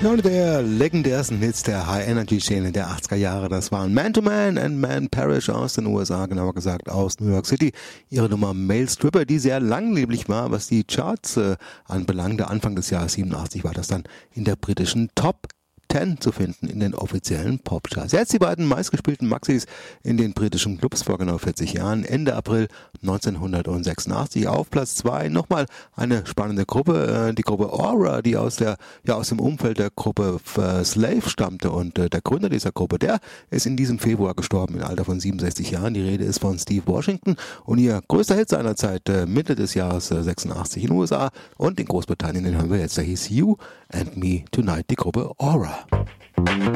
Ja, und der legendärsten Hits der High-Energy-Szene der 80er Jahre, das waren Man to Man and Man Parrish aus den USA, genauer gesagt aus New York City. Ihre Nummer Male Stripper, die sehr langlebig war, was die Charts anbelangte. Anfang des Jahres 87 war das dann in der britischen Top 10 zu finden in den offiziellen Popcharts. Jetzt die beiden meistgespielten Maxis in den britischen Clubs vor genau 40 Jahren, Ende April 1986 auf Platz 2. Nochmal eine spannende Gruppe, die Gruppe Aura, die aus dem Umfeld der Gruppe Slave stammte, und der Gründer dieser Gruppe, der ist in diesem Februar gestorben, im Alter von 67 Jahren. Die Rede ist von Steve Washington, und ihr größter Hit seiner Zeit, Mitte des Jahres 86 in den USA und in Großbritannien, den hören wir jetzt, der hieß You and Me Tonight, die Gruppe Aura.